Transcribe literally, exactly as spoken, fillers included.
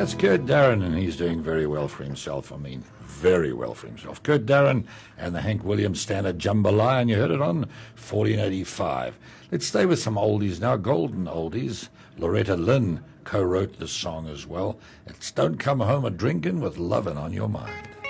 That's Kurt Darren, and he's doing very well for himself. I mean, very well for himself. Kurt Darren and the Hank Williams Standard Jambalaya, and you heard it on fourteen eighty-five. Let's stay with some oldies now, golden oldies. Loretta Lynn co-wrote this song as well. It's Don't Come Home a Drinkin' with Lovin' on Your Mind.